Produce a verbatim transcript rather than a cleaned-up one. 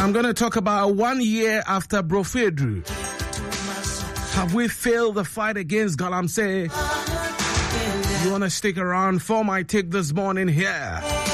I'm going to talk about one year after Brofedru. Have we failed the fight against Galamsey? You want to stick around for my take this morning here?